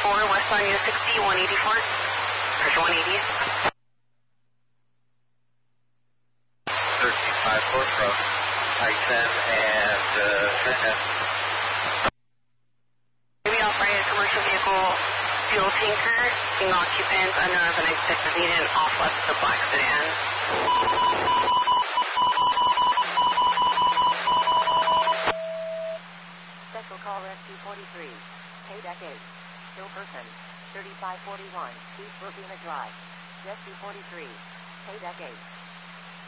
West on U60, 184. Pressure 180. 1354 from I-10 and Trenton. We operated a commercial vehicle fuel tanker, being occupants under an executive agent off west of the black sedan. Special call rescue 43. Paydeck 8. Still person. 3541. East Urbana Drive. Rescue 43. Paydeck 8.